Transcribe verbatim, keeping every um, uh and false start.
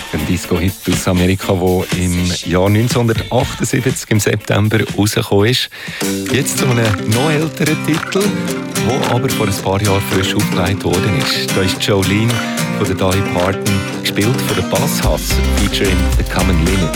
Ein Disco-Hit aus Amerika, der im Jahr neunzehnhundertachtundsiebzig im September rausgekommen ist. Jetzt zu einem noch älteren Titel, der aber vor ein paar Jahren frisch aufgelegt worden ist. Da ist Jolene von der Dolly Parton, gespielt von der Bass Hass, featuring The Common Limit.